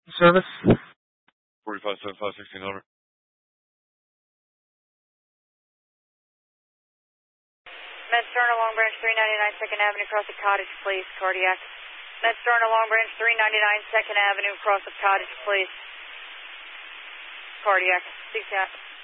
Service. 4575 1600. Med-Stern Long Branch 399 2nd Avenue, cross the cottage, please. Cardiac. Med-Stern Long Branch 399 2nd Avenue, cross the cottage, please. Cardiac. CCAT.